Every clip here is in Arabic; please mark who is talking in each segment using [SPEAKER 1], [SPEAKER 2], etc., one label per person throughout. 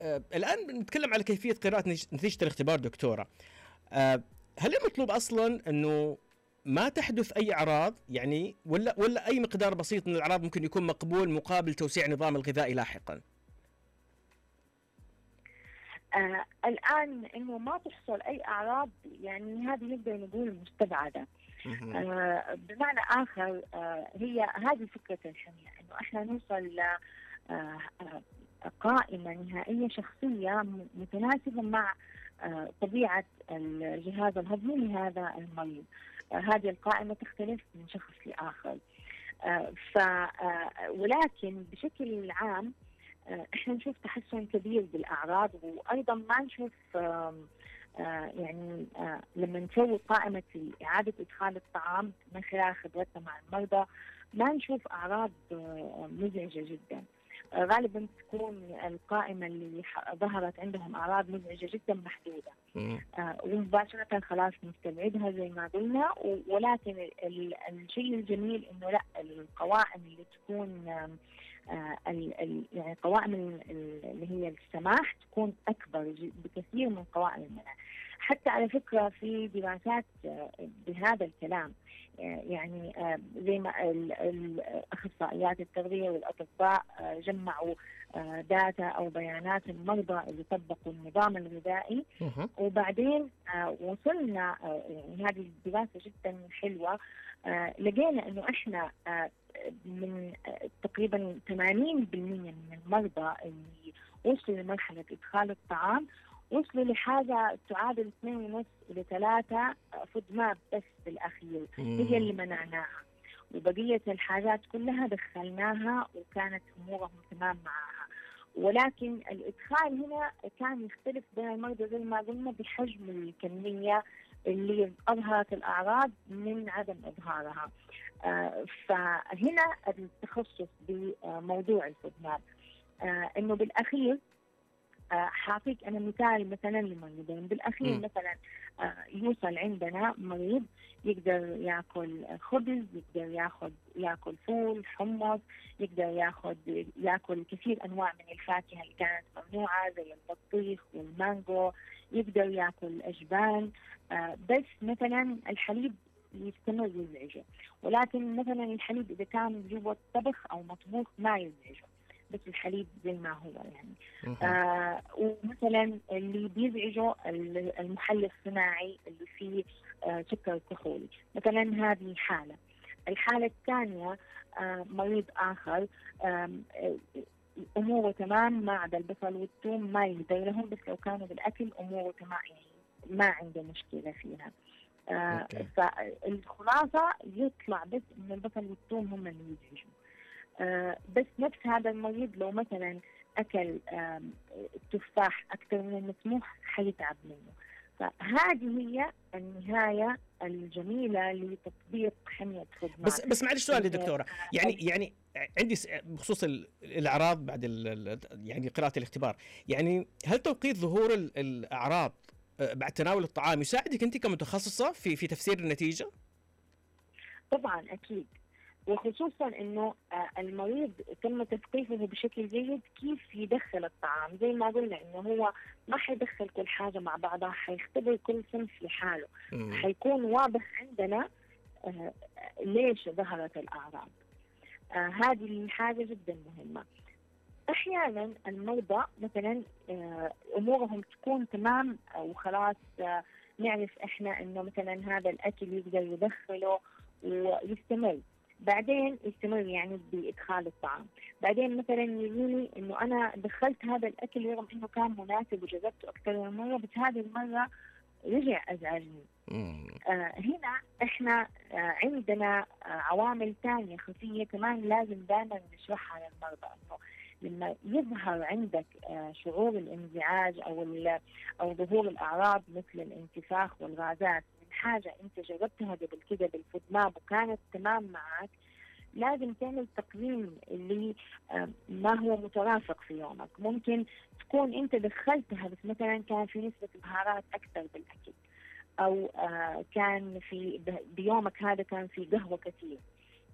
[SPEAKER 1] الآن بنتكلم على كيفية قراءة نتيجة الاختبار دكتورة. هل المطلوب أصلا أنه ما تحدث أي أعراض يعني ولا أي مقدار بسيط من الأعراض ممكن يكون مقبول مقابل توسيع نظام الغذائي لاحقا؟
[SPEAKER 2] الآن إنه ما تحصل أي أعراض يعني هذه نقدر نقول مستبعدة. بمعنى آخر هي هذه فكرة الحمية، إنه إحنا نوصل ل قائمة نهائية شخصية متناسبة مع طبيعة الجهاز الهضمي لهذا المريض. هذه القائمة تختلف من شخص لآخر. ولكن بشكل عام احنا نشوف تحسن كبير بالأعراض، وأيضا ما نشوف يعني لما نسوي قائمة إعادة إدخال الطعام من خلال خبرتنا مع المرضى ما نشوف أعراض مزعجة جدا. غالبا تكون القائمة اللي ظهرت عندهم أعراض مزعجة جدا محدودة، ومباشرة خلاص نستبعدها زي ما قلنا. ولكن الشيء الجميل إنه لا، القوائم اللي تكون يعني قوائم اللي هي السماح تكون أكبر بكثير من قوائم المنع. حتى على فكرة في دراسات بهذا الكلام، يعني زي ما الأخصائيات التغذية والأطباء جمعوا داتا أو بيانات المرضى اللي طبقوا النظام الغذائي، وبعدين وصلنا يعني هذه الدراسة جدا حلوة. لقينا إنه إحنا من تقريبا 80% من المرضى اللي وصلوا لمرحلة إدخال الطعام وصلوا لحاجة تعادل 2.5 إلى 3 فود ماب بس بالأخير هي اللي منعناها، وبقية الحاجات كلها دخلناها وكانت أمورهم تمام معها. ولكن الإدخال هنا كان يختلف بين المرضى زي ما قلنا بحجم الكمية اللي أظهرت الأعراض من عدم إظهارها. فهنا التخصص بموضوع الفود ماب إنه بالأخير حاعطيك أنا مثال مثلا لمريضين بالأخير. مثلا يوصل عندنا مريض يقدر يأكل خبز، يقدر يأكل فول، حمص، يقدر يأكل كثير أنواع من الفاكهة اللي كانت ممنوعة زي البطيخ والمانجو، يقدر يأكل أجبان، بس مثلا الحليب يستمر يزعجه. ولكن مثلا الحليب إذا كان جوا طبخ أو مطبوخ ما يزعجه، بس الحليب زي ما هو يعني. ومثلا اللي بيزعجه المحلي الصناعي اللي فيه سكر كحولي مثلا. هذه حالة. الحالة الثانية مريض آخر أموره تمام ما عدا البصل والثوم ما يهدر لهم، بس لو كانوا بالأكل أموره تمام يعني ما عنده مشكلة فيها. فالخلاصة يطلع بس إن البصل والثوم هم اللي يزعجوا. بس نفس هذا المريض لو مثلا أكل التفاح أكثر من المسموح حيتعب منه. فهذه هي النهاية الجميلة لتطبيق حمية فود ماب.
[SPEAKER 1] بس معلش سؤال يا دكتورة، يعني عندي بخصوص الأعراض بعد يعني قراءة الاختبار، يعني هل توقيت ظهور الأعراض بعد تناول الطعام يساعدك أنت كمتخصصة في تفسير النتيجة؟
[SPEAKER 2] طبعا أكيد، وخصوصا انه المريض تم تثقيفه بشكل جيد كيف يدخل الطعام. زي ما قلنا انه هو ما حيدخل كل حاجة مع بعضها، حيختبر كل صنف لحاله، حيكون واضح عندنا ليش ظهرت الأعراض. هذه الحاجة جدا مهمة. احيانا المرضى مثلا امورهم تكون تمام وخلاص، نعرف احنا انه مثلا هذا الاكل يقدر يدخله ويستمر، بعدين يستمر يعني بإدخال الطعام. بعدين مثلا يجيني إنه أنا دخلت هذا الأكل رغم إنه كان مناسب وجذبته أكثر من مرة، بس هذه المرة رجع أزعجني. هنا إحنا عندنا عوامل ثانية خفية كمان لازم دائما نشرحها للمرضى، إنه لما يظهر عندك شعور الانزعاج أو ظهور الأعراض مثل الانتفاخ والغازات حاجة أنت جربتها قبل كده بالفود ماب وكانت تمام معك، لازم تعمل تقييم اللي ما هو مترافق في يومك. ممكن تكون أنت دخلتها بس مثلا كان في نسبة بهارات أكثر بالأكل، أو كان في بيومك هذا كان في قهوة كثير،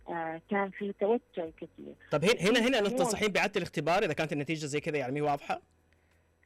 [SPEAKER 2] كان في توتر كثير.
[SPEAKER 1] طب هنا تنصحين بإعادة الاختبار إذا كانت النتيجة زي كذا يعني واضحة؟